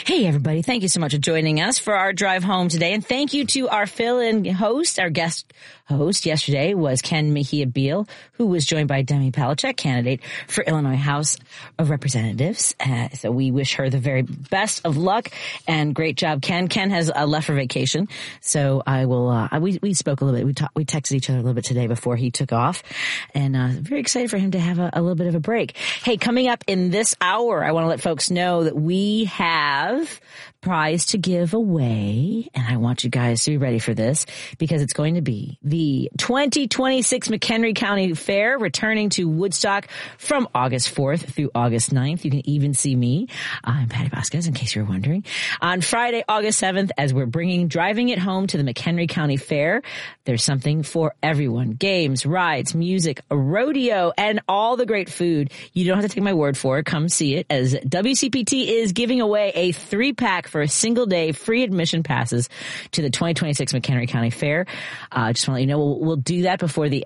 Hey, everybody. Thank you so much for joining us for our drive home today. And thank you to our fill-in host. Our guest host yesterday was Ken Mejia Beal, who was joined by Demi Palachek, candidate for Illinois House of Representatives. So we wish her the very best of luck and great job, Ken. Ken has left for vacation. So I will, we spoke a little bit. We texted each other a little bit today before he took off, and very excited for him to have a little bit of a break. Hey, coming up in this hour, I want to let folks know that we have prize to give away, and I want you guys to be ready for this because it's going to be the 2026 McHenry County Fair returning to Woodstock from August 4th through August 9th. You can even see me. I'm Patty Vasquez, in case you're wondering. On Friday, August 7th, as we're driving it home to the McHenry County Fair, there's something for everyone. Games, rides, music, a rodeo, and all the great food. You don't have to take my word for it. Come see it, as WCPT is giving away a 3-pack for a single day free admission passes to the 2026 McHenry County Fair. Just want to let you know we'll do that before the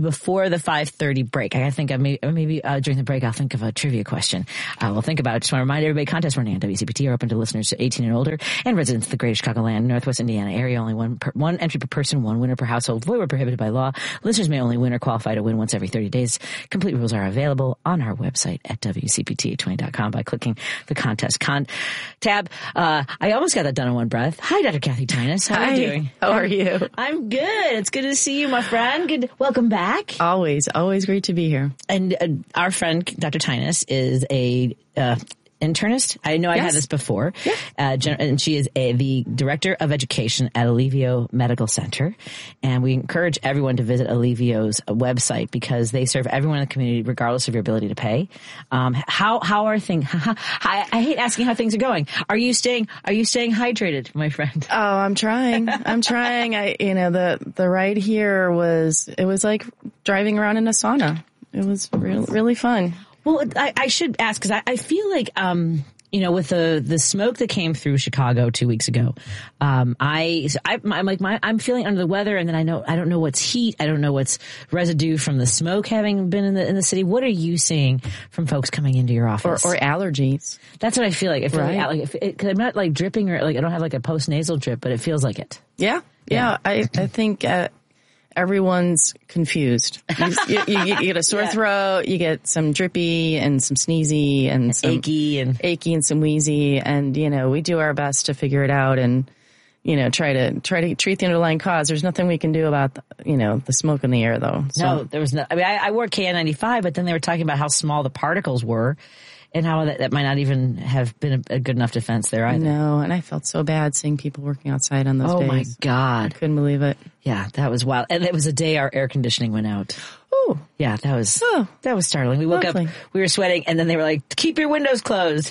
5:30 break. I think maybe during the break I'll think of a trivia question. We'll think about it. Just want to remind everybody, contests running on WCPT are open to listeners 18 and older and residents of the Greater Chicagoland, Northwest Indiana area. Only one entry per person, one winner per household. Void where prohibited by law. Listeners may only win or qualify to win once every 30 days. Complete rules are available on our website at WCPT820.com by clicking the contest tab. I almost got that done in one breath. Hi, Dr. Kathy Tynas. How are you doing? How are you? I'm good. It's good to see you, my friend. Good. Welcome back. Always great to be here. And our friend, Dr. Tynas, is a internist. I know I had this before. Yeah. And she is the Director of Education at Alivio Medical Center. And we encourage everyone to visit Alivio's website because they serve everyone in the community regardless of your ability to pay. How are things? I hate asking how things are going. Are you staying hydrated, my friend? Oh, I'm trying. The ride here was like driving around in a sauna. It was really fun. Well, I should ask because I feel like, with the smoke that came through Chicago 2 weeks ago, I'm feeling under the weather, and then I don't know what's heat, I don't know what's residue from the smoke having been in the city. What are you seeing from folks coming into your office? Or allergies? That's what I feel like. I feel like because I'm not like dripping or like I don't have like a post nasal drip, but it feels like it. Yeah. I think. Everyone's confused. You get a sore throat, you get some drippy and some sneezy and some achy and some wheezy. And, we do our best to figure it out and, try to treat the underlying cause. There's nothing we can do about, the smoke in the air though. So. No, there was no, I wore KN95, but then they were talking about how small the particles were. And how that might not even have been a good enough defense there either. No, and I felt so bad seeing people working outside on those days. Oh, my God. I couldn't believe it. Yeah, that was wild. And it was the day our air conditioning went out. Oh. Yeah, that was startling. We woke up, we were sweating, and then they were like, keep your windows closed.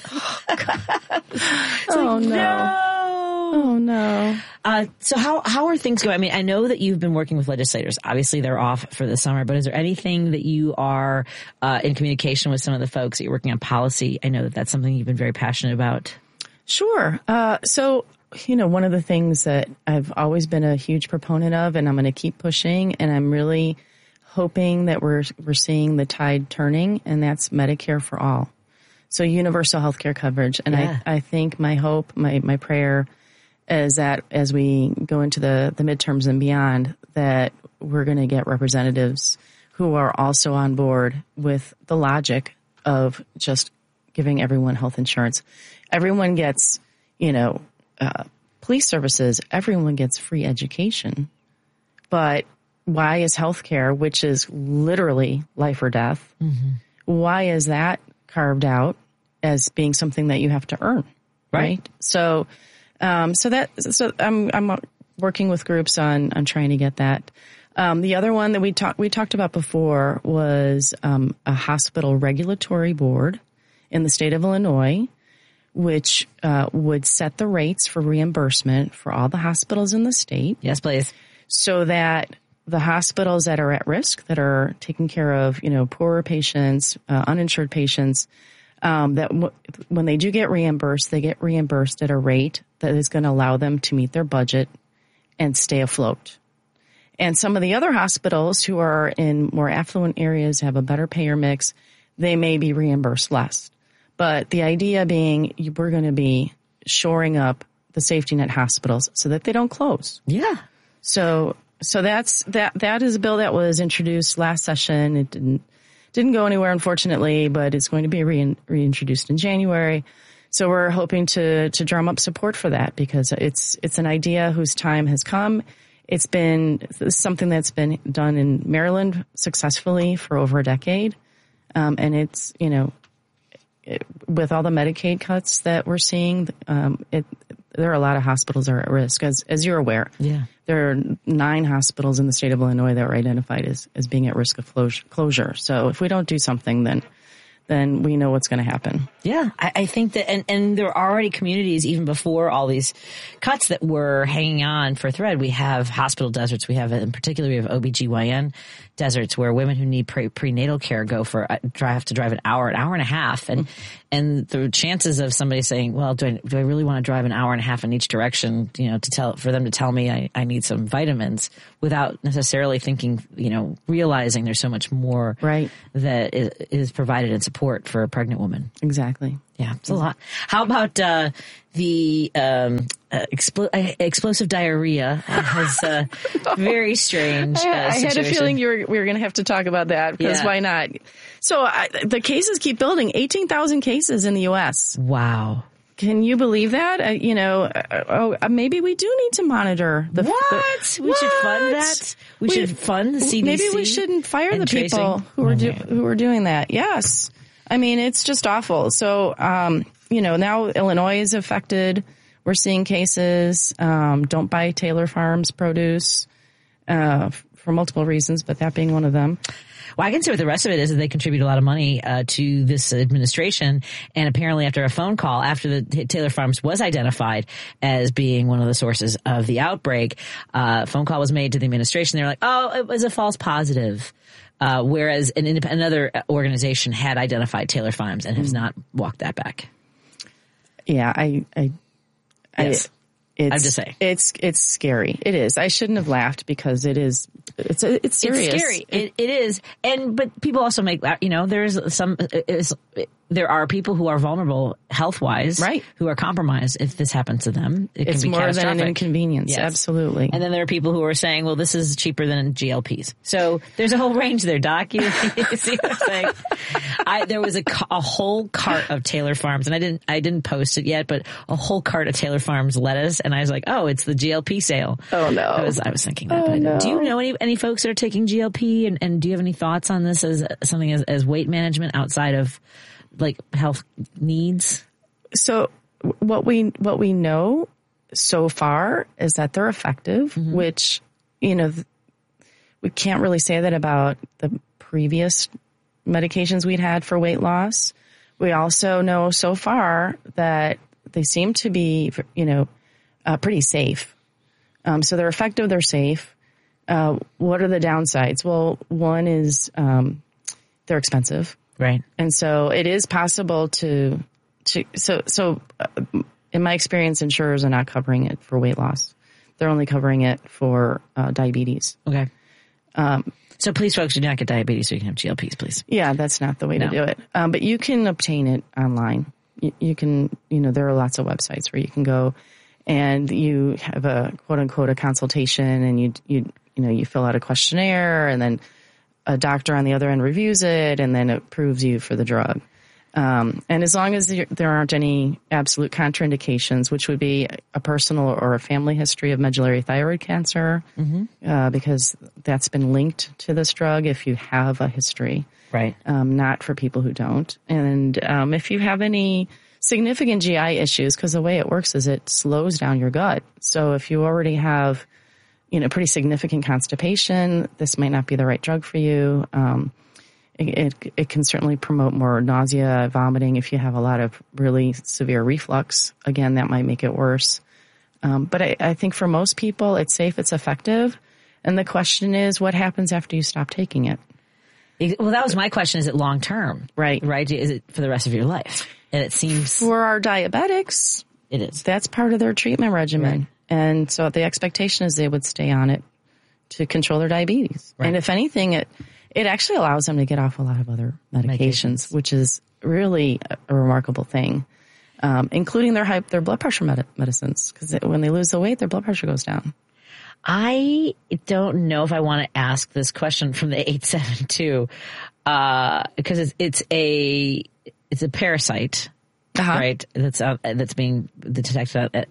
No. Oh, no. So how are things going? I mean, I know that you've been working with legislators. Obviously, they're off for the summer, but is there anything that you are in communication with some of the folks that you're working on policy? I know that's something you've been very passionate about. Sure. So, one of the things that I've always been a huge proponent of, and I'm going to keep pushing, and I'm really hoping that we're seeing the tide turning, and that's Medicare for all. So universal health care coverage. And I think my hope, my prayer is that as we go into the midterms and beyond, that we're going to get representatives who are also on board with the logic of just giving everyone health insurance. Everyone gets, police services. Everyone gets free education. But why is healthcare, which is literally life or death, why is that carved out as being something that you have to earn? Right? So I'm working with groups on trying to get that. The other one that we talked about before was a hospital regulatory board in the state of Illinois, which would set the rates for reimbursement for all the hospitals in the state. Yes, please. So that the hospitals that are at risk, that are taking care of poorer patients, uninsured patients, that when they do get reimbursed, they get reimbursed at a rate that is going to allow them to meet their budget and stay afloat. And some of the other hospitals who are in more affluent areas, have a better payer mix, they may be reimbursed less. But the idea being we're going to be shoring up the safety net hospitals so that they don't close. Yeah. So that is a bill that was introduced last session. It didn't go anywhere, unfortunately, but it's going to be reintroduced in January. So we're hoping to drum up support for that because it's an idea whose time has come. It's been something that's been done in Maryland successfully for over a decade. And it's, with all the Medicaid cuts that we're seeing, there are a lot of hospitals that are at risk, as you're aware. Yeah. There are 9 hospitals in the state of Illinois that were identified as being at risk of closure. So if we don't do something, then we know what's going to happen. Yeah, I think that, and there are already communities even before all these cuts that were hanging on for a thread. We have hospital deserts. We have, in particular, we have OBGYN deserts where women who need prenatal care have to drive an hour and a half. And the chances of somebody saying, well, do I really want to drive an hour and a half in each direction, for them to tell me I need some vitamins without necessarily thinking, realizing there's so much more that is provided in support for a pregnant woman. Exactly. Yeah, it's a lot. How about the explosive diarrhea? Has very strange. I had a feeling we were going to have to talk about that because why not? So the cases keep building. 18,000 cases in the U.S. Wow. Can you believe that? Maybe we do need to monitor the. What? We should fund that. We should fund the CDC. Maybe we shouldn't fire the people who are doing that. Yes. I mean, it's just awful. So, now Illinois is affected. We're seeing cases. Don't buy Taylor Farms produce for multiple reasons, but that being one of them. Well, I can see what the rest of it is that they contribute a lot of money to this administration. And apparently after a phone call, after the Taylor Farms was identified as being one of the sources of the outbreak, a phone call was made to the administration. They're like, oh, it was a false positive. Whereas another organization had identified Taylor Farms and has not walked that back. Yeah, Yes. I'm just saying. It's scary. It is. I shouldn't have laughed because it's serious. It's scary. It is. But people also make, there are people who are vulnerable health-wise, right, who are compromised if this happens to them. It's can be more than an inconvenience. Yes. Absolutely. And then there are people who are saying, well, this is cheaper than GLPs. So there's a whole range there, Doc. You see what I'm saying? There was a whole cart of Taylor Farms, and I didn't post it yet, but a whole cart of Taylor Farms lettuce, and I was like, oh, it's the GLP sale. Oh no. I was thinking that. But no. Do you know any folks that are taking GLP, and do you have any thoughts on this as something as weight management outside of like health needs? So what we know so far is that they're effective, which, we can't really say that about the previous medications we'd had for weight loss. We also know so far that they seem to be, pretty safe. So they're effective, they're safe. What are the downsides? Well, one is, they're expensive. Right. And so it is possible in my experience, insurers are not covering it for weight loss. They're only covering it for diabetes. Okay. So please, folks, do not get diabetes so you can have GLPs, please. Yeah, that's not the way to do it. But you can obtain it online. You can, there are lots of websites where you can go and you have a quote unquote a consultation and you fill out a questionnaire and then a doctor on the other end reviews it and then approves you for the drug. And as long as there aren't any absolute contraindications, which would be a personal or a family history of medullary thyroid cancer, because that's been linked to this drug if you have a history. Right. Not for people who don't. And if you have any significant GI issues, because the way it works is it slows down your gut. So if you already have pretty significant constipation, this might not be the right drug for you. It can certainly promote more nausea, vomiting. If you have a lot of really severe reflux, again, that might make it worse. But I think for most people, it's safe, it's effective. And the question is, what happens after you stop taking it? Well, that was my question. Is it long term? Right. Right. Is it for the rest of your life? And it seems for our diabetics, it is. That's part of their treatment regimen. Right. And so the expectation is they would stay on it to control their diabetes. Right. And if anything, it actually allows them to get off a lot of other medications, which is really a remarkable thing. including their blood pressure medicines, because when they lose the weight, their blood pressure goes down. I don't know if I want to ask this question from the 872, because it's a parasite. Right. That's being detected.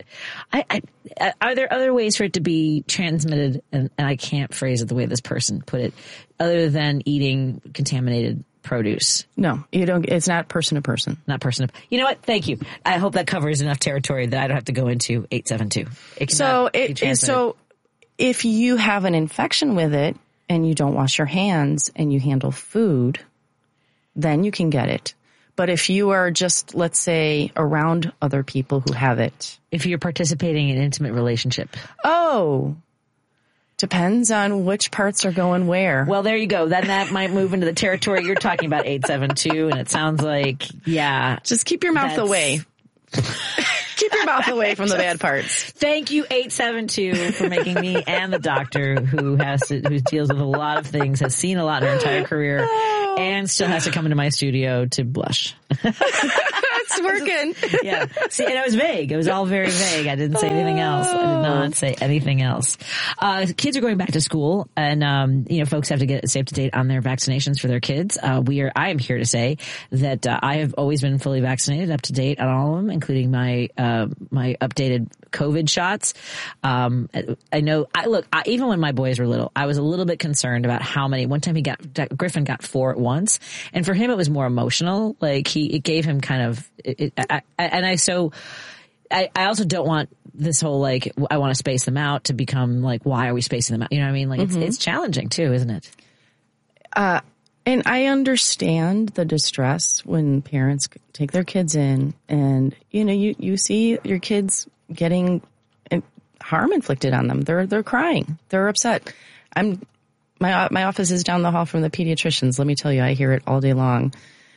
Are there other ways for it to be transmitted? And I can't phrase it the way this person put it, other than eating contaminated produce. No, you don't. It's not person to person. Not person to. You know what? Thank you. I hope that covers enough territory that I don't have to go into 872. So if you have an infection with it and you don't wash your hands and you handle food, then you can get it. But if you are just, let's say, around other people who have it. If you're participating in an intimate relationship. Oh, depends on which parts are going where. Well, there you go. Then that might move into the territory you're talking about, 872. And it sounds like, yeah. Just keep your mouth away. Keep your mouth away from the bad parts. Thank you, 872, for making me and the doctor who deals with a lot of things, has seen a lot in her entire career, and still has to come into my studio to blush. It's working. Yeah. See, and it was vague. It was all very vague. I didn't say anything else. I did not say anything else. Kids are going back to school, and folks have to stay up to date on their vaccinations for their kids. I am here to say that I have always been fully vaccinated, up to date on all of them, including my updated COVID shots. I know. Even when my boys were little, I was a little bit concerned about how many. One time Griffin got 4 at once, and for him it was more emotional. Like it gave him kind of. I also don't want this whole like I want to space them out to become like why are we spacing them out? You know what I mean? Like it's challenging too, isn't it? And I understand the distress when parents take their kids in and, you see your kids getting harm inflicted on them. They're crying. They're upset. My office is down the hall from the pediatricians. Let me tell you, I hear it all day long.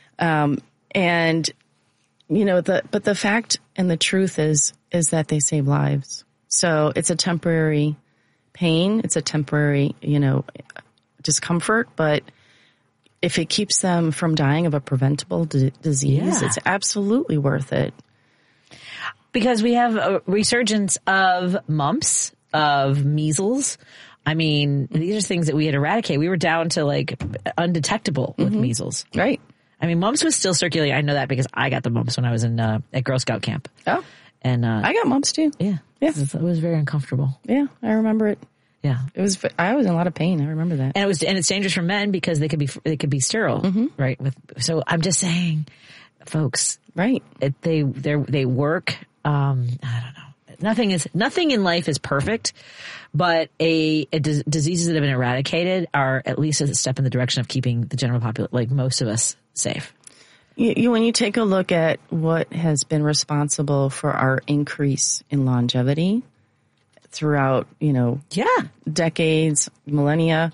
But the fact and the truth is that they save lives. So it's a temporary pain. It's a temporary, discomfort, but if it keeps them from dying of a preventable disease, it's absolutely worth it. Because we have a resurgence of mumps, of measles. I mean, these are things that we had eradicated. We were down to like undetectable with measles. Right. I mean, mumps was still circulating. I know that because I got the mumps when I was at Girl Scout camp. Oh. And I got mumps too. Yeah. Yeah. It was very uncomfortable. Yeah, I remember it. Yeah. I was in a lot of pain. I remember that. And it's dangerous for men because they could be sterile, right? So I'm just saying, folks, right. They work. I don't know. Nothing in life is perfect, but diseases that have been eradicated are at least a step in the direction of keeping the general population, like most of us, safe. When you take a look at what has been responsible for our increase in longevity throughout, decades, millennia,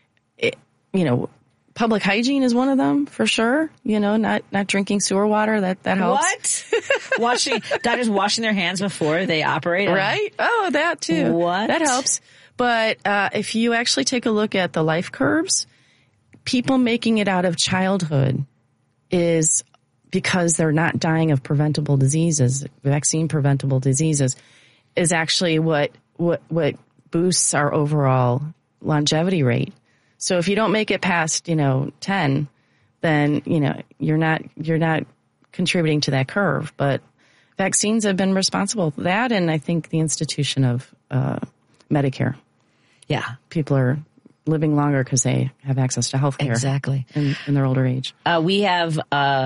public hygiene is one of them for sure. Not drinking sewer water. That helps. What? Doctors washing their hands before they operate. Right. Oh, that too. What? That helps. But, if you actually take a look at the life curves, people making it out of childhood is because they're not dying of preventable diseases, vaccine preventable diseases, is actually what boosts our overall longevity rate. So if you don't make it past, 10, then, you're not contributing to that curve. But vaccines have been responsible for that. And I think the institution of, Medicare. Yeah. People are living longer because they have access to health care. Exactly. In their older age. We have,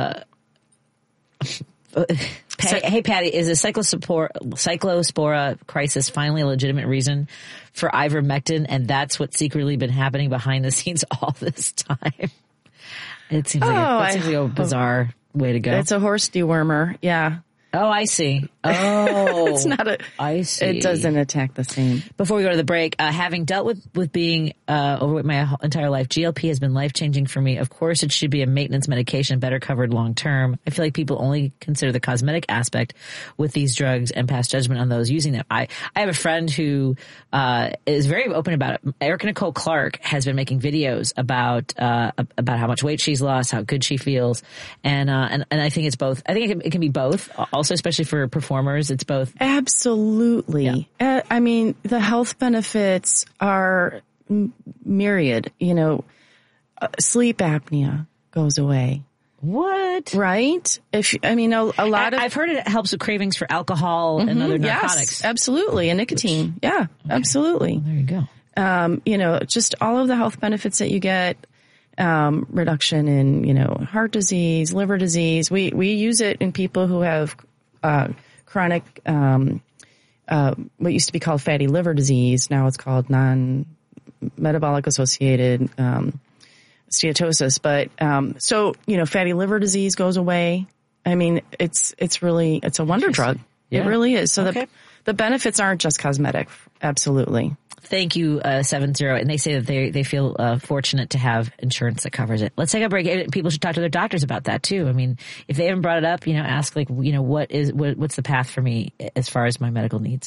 hey, Patty, is the cyclospora crisis finally a legitimate reason for ivermectin? And that's what's secretly been happening behind the scenes all this time. It seems like a bizarre way to go. It's a horse dewormer. Yeah. Oh, I see. Oh, it's not I see. It doesn't attack the same. Before we go to the break, having dealt with being overweight my entire life, GLP has been life-changing for me. Of course, it should be a maintenance medication, better covered long-term. I feel like people only consider the cosmetic aspect with these drugs and pass judgment on those using them. I have a friend who is very open about it. Erica Nicole Clark has been making videos about how much weight she's lost, how good she feels, and I think it's both. I think it can be both. also, especially for performers? It's both. Absolutely. Yeah. I mean, the health benefits are myriad. Sleep apnea goes away. What? Right? A lot of... I've heard it helps with cravings for alcohol and other narcotics. Yes, absolutely. And nicotine. Yeah, absolutely. Well, there you go. Just all of the health benefits that you get, reduction in, heart disease, liver disease. We use it in people who have, chronic, what used to be called fatty liver disease. Now it's called non-metabolic associated, steatosis. But, fatty liver disease goes away. I mean, it's a wonder drug. Yeah. It really is. So the benefits aren't just cosmetic. Absolutely. Thank you, 70. And they say that they feel fortunate to have insurance that covers it. Let's take a break. People should talk to their doctors about that too. I mean, if they haven't brought it up, ask what's the path for me as far as my medical needs.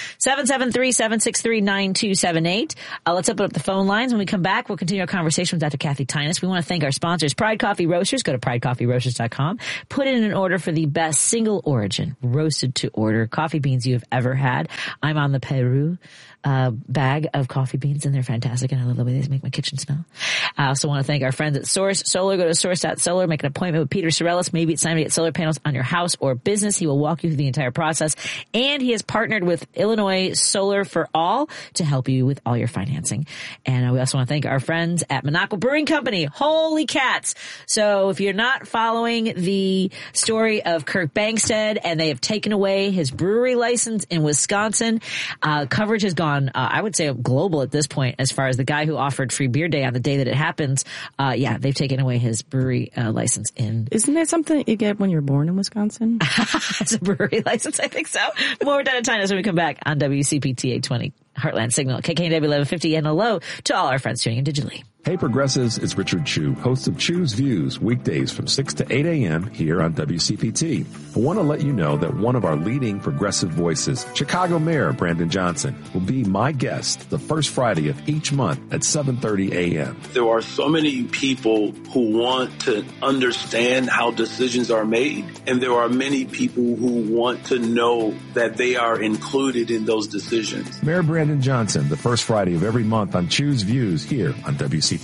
773-763-9278. Let's open up the phone lines. When we come back, we'll continue our conversation with Dr. Kathy Tynas. We want to thank our sponsors, Pride Coffee Roasters. Go to pridecoffeeroasters.com. Put in an order for the best single origin roasted to order coffee beans you have ever had. I'm on the Peru bag of coffee beans, and they're fantastic, and I love the way they make my kitchen smell. I also want to thank our friends at Source Solar. Go to source.solar, make an appointment with Peter Sorellis. Maybe it's time to get solar panels on your house or business. He will walk you through the entire process, and he has partnered with Illinois Solar for All to help you with all your financing. And we also want to thank our friends at Minocqua Brewing Company. Holy cats! So if you're not following the story of Kirk Bangstead, and they have taken away his brewery license in Wisconsin, coverage has gone I would say global at this point, as far as the guy who offered free beer day on the day that it happens. They've taken away his brewery license in. Isn't that something that you get when you're born in Wisconsin? It's a brewery license, I think so. More done at Tynas when we come back on WCPT 820 Heartland Signal, KKNW 1150, and hello to all our friends tuning in digitally. Hey Progressives, it's Richard Chu, host of Chu's Views, weekdays from 6 to 8 a.m. here on WCPT. I want to let you know that one of our leading progressive voices, Chicago Mayor Brandon Johnson, will be my guest the first Friday of each month at 7:30 a.m. There are so many people who want to understand how decisions are made, and there are many people who want to know that they are included in those decisions. Mayor Brandon Johnson, the first Friday of every month on Chu's Views here on WCPT.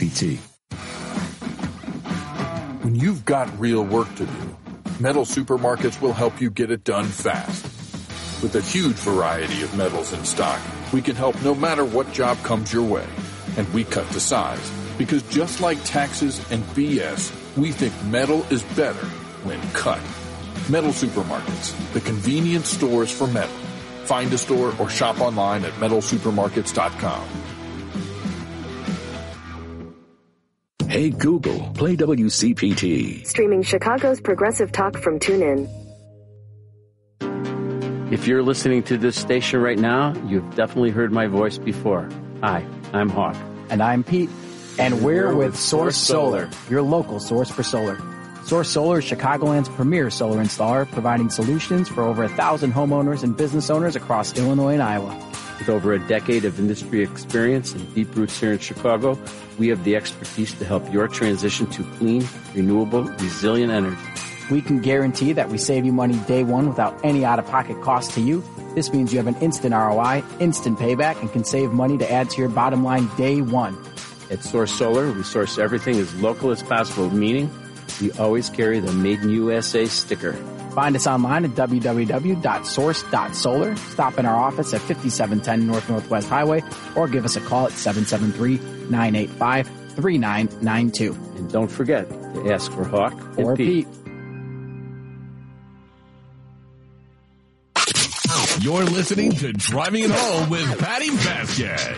When you've got real work to do, Metal Supermarkets will help you get it done fast. With a huge variety of metals in stock, we can help no matter what job comes your way. And we cut to size, because just like taxes and BS, we think metal is better when cut. Metal Supermarkets, the convenience stores for metal. Find a store or shop online at metalsupermarkets.com. Hey Google, play WCPT. Streaming Chicago's progressive talk from TuneIn. If you're listening to this station right now, you've definitely heard my voice before. Hi, I'm Hawk. And I'm Pete. And we're with Source Solar, your local source for solar. Source Solar is Chicagoland's premier solar installer, providing solutions for over 1,000 homeowners and business owners across Illinois and Iowa. With over a decade of industry experience and deep roots here in Chicago, we have the expertise to help your transition to clean, renewable, resilient energy. We can guarantee that we save you money day one without any out-of-pocket cost to you. This means you have an instant ROI, instant payback, and can save money to add to your bottom line day one. At Source Solar, we source everything as local as possible, meaning we always carry the Made in USA sticker. Find us online at www.source.solar. Stop in our office at 5710 North Northwest Highway or give us a call at 773-985-3992. And don't forget to ask for Hawk or Pete. You're listening to Driving It Home with Patty Vasquez.